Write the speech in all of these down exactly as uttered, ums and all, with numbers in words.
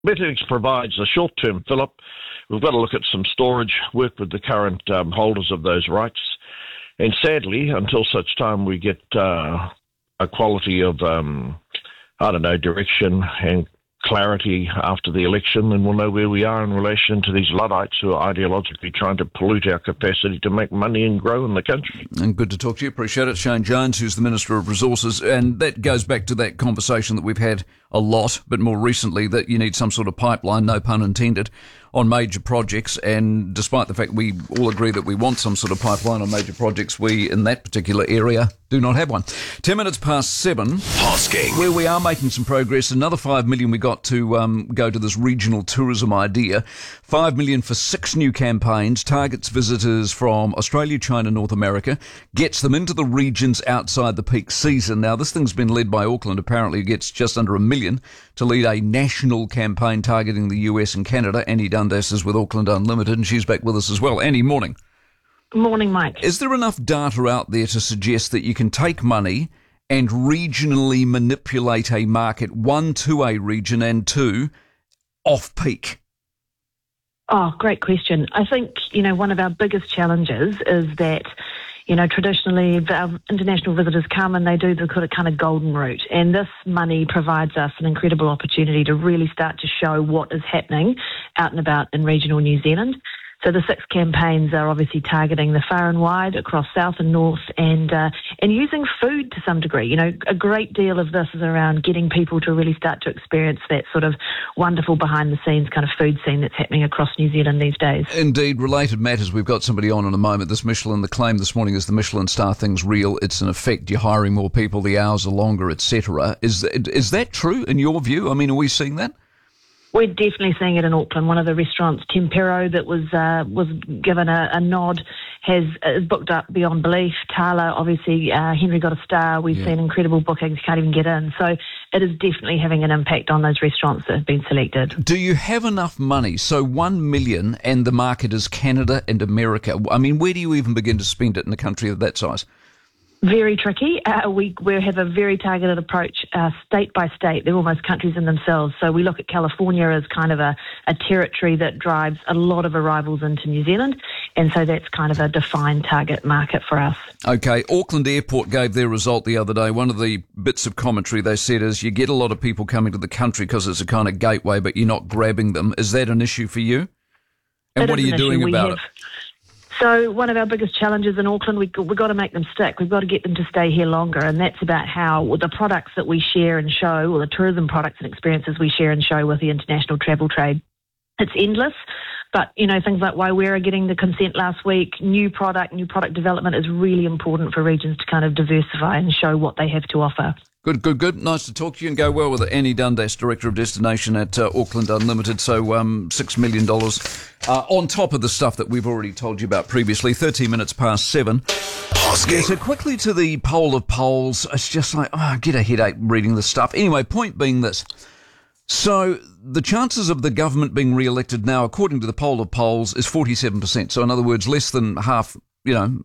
Metalix provides a short-term fill-up. We've got to look at some storage, work with the current um, holders of those rights. And sadly, until such time we get uh, a quality of, um, I don't know, direction and clarity after the election, then we'll know where we are in relation to these Luddites who are ideologically trying to pollute our capacity to make money and grow in the country. And good to talk to you. Appreciate it. Shane Jones, who's the Minister of Resources. And that goes back to that conversation that we've had a lot, but more recently, that you need some sort of pipeline, no pun intended, on major projects. And despite the fact we all agree that we want some sort of pipeline on major projects, we, in that particular area, do not have one. Ten minutes past seven. Hosking. Where we are making some progress. Another five million we got to um, go to this regional tourism idea. Five million for six new campaigns, targets visitors from Australia, China, North America, gets them into the regions outside the peak season. Now, this thing's been led by Auckland. Apparently, it gets just under a million to lead a national campaign targeting the U S and Canada. Annie Dundas is with Auckland Unlimited, and she's back with us as well. Annie, morning. Morning, Mike. Is there enough data out there to suggest that you can take money and regionally manipulate a market, one, to a region, and two, off-peak? Oh, great question. I think, you know, one of our biggest challenges is that, you know, traditionally our international visitors come and they do the kind of golden route. And this money provides us an incredible opportunity to really start to show what is happening out and about in regional New Zealand. So the six campaigns are obviously targeting the far and wide across south and north, and uh, and using food to some degree. You know, a great deal of this is around getting people to really start to experience that sort of wonderful behind-the-scenes kind of food scene that's happening across New Zealand these days. Indeed. Related matters, we've got somebody on in a moment. This Michelin, the claim this morning is the Michelin star thing's real. It's an effect. You're hiring more people, the hours are longer, et cetera. Is, is that true in your view? I mean, are we seeing that? We're definitely seeing it in Auckland. One of the restaurants, Tempero, that was uh, was given a, a nod, has uh, booked up beyond belief. Tala, obviously, uh, Henry got a star. We've yeah. seen incredible bookings, can't even get in. So it is definitely having an impact on those restaurants that have been selected. Do you have enough money? So one million and the market is Canada and America. I mean, where do you even begin to spend it in a country of that size? Very tricky. Uh, we we have a very targeted approach, uh, state by state. They're almost countries in themselves. So we look at California as kind of a, a territory that drives a lot of arrivals into New Zealand, and so that's kind of a defined target market for us. Okay, Auckland Airport gave their result the other day. One of the bits of commentary they said is you get a lot of people coming to the country because it's a kind of gateway, but you're not grabbing them. Is that an issue for you? And it what are you doing about have- it? So one of our biggest challenges in Auckland, we, we've got to make them stick. We've got to get them to stay here longer, and that's about how well, the products that we share and show, or the tourism products and experiences we share and show with the international travel trade. It's endless, but, you know, things like Waiwera getting the consent last week, new product, new product development is really important for regions to kind of diversify and show what they have to offer. Good, good, good. Nice to talk to you and go well with it. Annie Dundas, Director of Destination at uh, Auckland Unlimited. So um, six million dollars uh, on top of the stuff that we've already told you about previously. thirteen minutes past seven. Yeah, so quickly to the poll of polls. It's just like, oh, I get a headache reading this stuff. Anyway, point being this. So the chances of the government being re-elected now, according to the poll of polls, is forty-seven percent. So in other words, less than half, you know,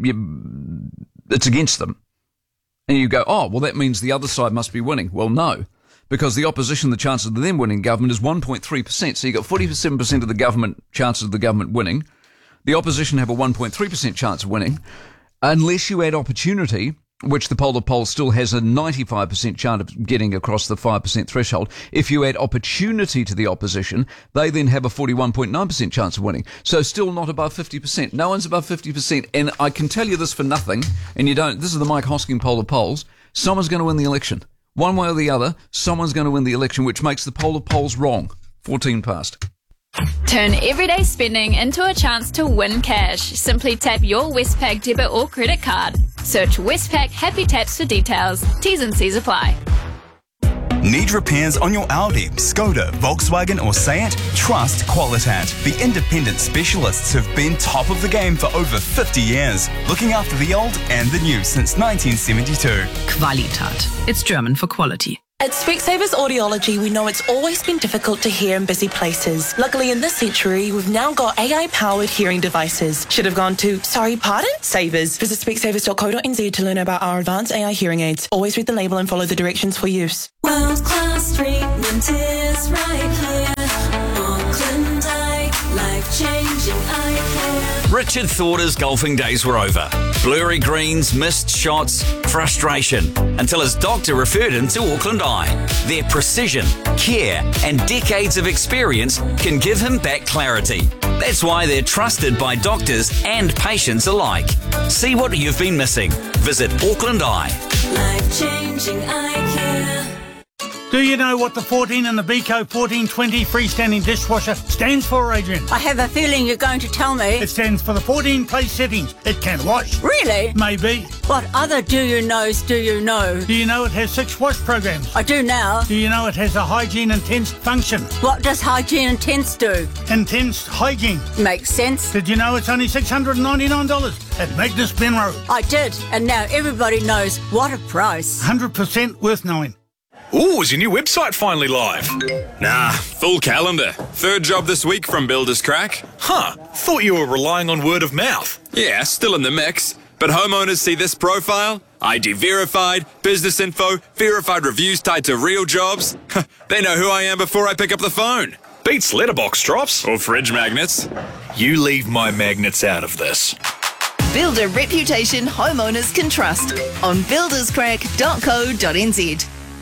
it's against them. And you go, oh, well, that means the other side must be winning. Well, no, because the opposition, the chances of them winning government is one point three percent. So you've got forty-seven percent of the government, chances of the government winning. The opposition have a one point three percent chance of winning, unless you add opportunity, which the poll of polls still has a ninety-five percent chance of getting across the five percent threshold. If you add opportunity to the opposition, they then have a forty-one point nine percent chance of winning. So still not above fifty percent. No one's above fifty percent. And I can tell you this for nothing, and you don't, this is the Mike Hosking poll of polls, someone's going to win the election. One way or the other, someone's going to win the election, which makes the poll of polls wrong. fourteen past. Turn everyday spending into a chance to win cash. Simply tap your Westpac debit or credit card. Search Westpac Happy Taps for details. T's and C's apply. Need repairs on your Audi, Skoda, Volkswagen or Seat? Trust Qualitat, the independent specialists who've been top of the game for over fifty years, looking after the old and the new since nineteen seventy-two. Qualitat. It's German for quality. At Specsavers Audiology, we know it's always been difficult to hear in busy places. Luckily, in this century, we've now got A I-powered hearing devices. Should have gone to, sorry, pardon? Savers. Visit specsavers dot co dot n z to learn about our advanced A I hearing aids. Always read the label and follow the directions for use. World-class treatment is right here. Auckland Eye, life-changing eye care. Richard thought his golfing days were over. Blurry greens, missed shots, frustration, until his doctor referred him to Auckland Eye. Their precision, care, and decades of experience can give him back clarity. That's why they're trusted by doctors and patients alike. See what you've been missing. Visit Auckland Eye. Life-changing eye care. Do you know what the fourteen in the Beko fourteen twenty freestanding dishwasher stands for, Adrian? I have a feeling you're going to tell me. It stands for the fourteen place settings. It can wash. Really? Maybe. What other do you knows do you know? Do you know it has six wash programs? I do now. Do you know it has a hygiene intense function? What does hygiene intense do? Intense hygiene. Makes sense. Did you know it's only six hundred ninety-nine dollars at Magnus Benroe? I did, and now everybody knows what a price. one hundred percent worth knowing. Ooh, is your new website finally live? Nah, full calendar. Third job this week from Builders Crack. Huh, thought you were relying on word of mouth. Yeah, still in the mix. But homeowners see this profile, I D verified, business info, verified reviews tied to real jobs. They know who I am before I pick up the phone. Beats letterbox drops. Or fridge magnets. You leave my magnets out of this. Build a reputation homeowners can trust on builders crack dot co dot n z.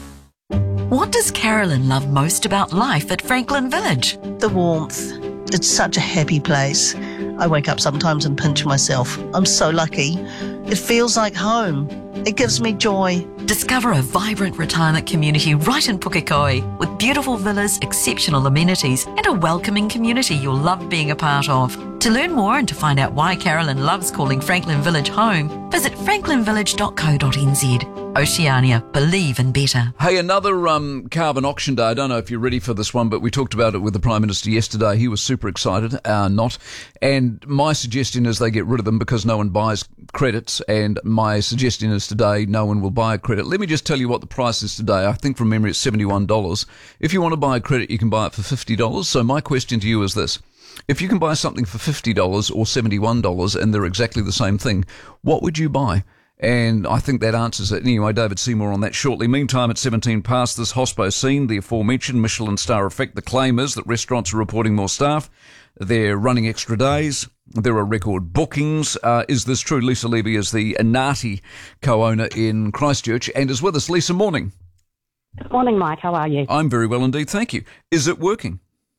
What does Carolyn love most about life at Franklin Village? The warmth. It's such a happy place. I wake up sometimes and pinch myself. I'm so lucky. It feels like home. It gives me joy. Discover a vibrant retirement community right in Pukekohe with beautiful villas, exceptional amenities and a welcoming community you'll love being a part of. To learn more and to find out why Carolyn loves calling Franklin Village home, visit franklin village dot co dot n z. Oceania, believe in better. Hey, another um, carbon auction day. I don't know if you're ready for this one, but we talked about it with the Prime Minister yesterday. He was super excited, uh, not. And my suggestion is they get rid of them because no one buys credits. And my suggestion is today no one will buy a credit. Let me just tell you what the price is today. I think from memory it's seventy-one dollars. If you want to buy a credit, you can buy it for fifty dollars. So my question to you is this. If you can buy something for fifty dollars or seventy-one dollars and they're exactly the same thing, what would you buy? And I think that answers it. Anyway, David Seymour on that shortly. Meantime, at seventeen past, this hospo scene, the aforementioned Michelin star effect. The claim is that restaurants are reporting more staff. They're running extra days. There are record bookings. Uh, is this true? Lisa Levy is the Inati co-owner in Christchurch and is with us. Lisa, morning. Morning, Mike. How are you? I'm very well indeed, thank you. Is it working?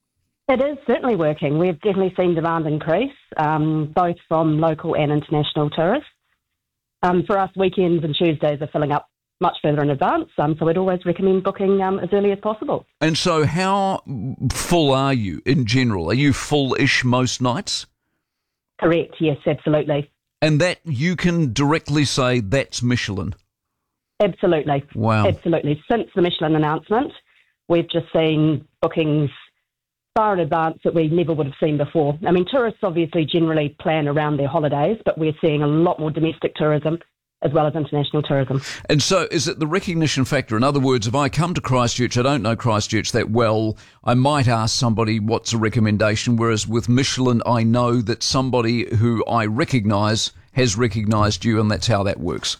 It is certainly working. We've definitely seen demand increase, um, both from local and international tourists. Um, for us, weekends and Tuesdays are filling up much further in advance, um, so we'd always recommend booking um, as early as possible. And so how full are you in general? Are you full-ish most nights? Correct, yes, absolutely. And that you can directly say that's Michelin? Absolutely. Wow. Absolutely. Since the Michelin announcement, we've just seen bookings far in advance that we never would have seen before. I mean, tourists obviously generally plan around their holidays, but we're seeing a lot more domestic tourism as well as international tourism. And so is it the recognition factor? In other words, if I come to Christchurch, I don't know Christchurch that well, I might ask somebody what's a recommendation, whereas with Michelin, I know that somebody who I recognise has recognised you, and that's how that works.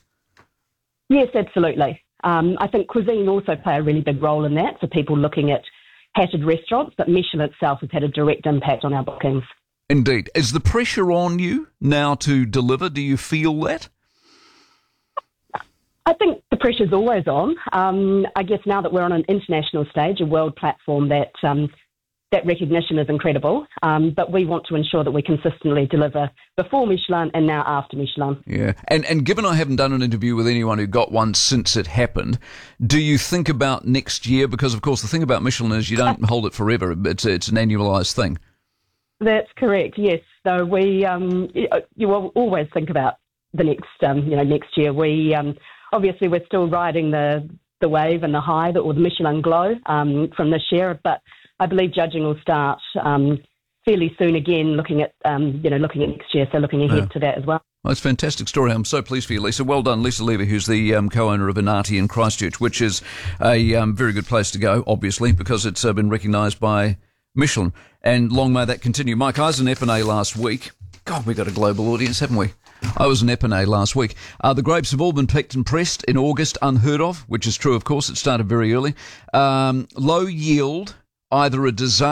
Yes, absolutely. Um, I think cuisine also play a really big role in that, for people looking at hatted restaurants, but Michelin itself has had a direct impact on our bookings. Indeed. Is the pressure on you now to deliver? Do you feel that? I think the pressure's always on. Um, I guess now that we're on an international stage, a world platform, that um, that recognition is incredible. Um, but we want to ensure that we consistently deliver before Michelin and now after Michelin. Yeah. And and given I haven't done an interview with anyone who got one since it happened, do you think about next year? Because, of course, the thing about Michelin is you don't hold it forever. It's, it's an annualised thing. That's correct, yes. So we, um, you will always think about the next, um, you know, next year. We... Um, Obviously, we're still riding the, the wave and the high, that, or the Michelin glow um, from this year, but I believe judging will start um, fairly soon again, looking at um, you know looking at next year, so looking ahead yeah. to that as well. Well, it's a fantastic story. I'm so pleased for you, Lisa. Well done, Lisa Levy, who's the um, co-owner of Inati in Christchurch, which is a um, very good place to go, obviously, because it's uh, been recognised by Michelin. And long may that continue. Mike, I was in Epinay last week. God, we got a global audience, haven't we? I was in Epinay last week. Uh, the grapes have all been picked and pressed in August, unheard of, which is true, of course. It started very early. Um, low yield, either a disaster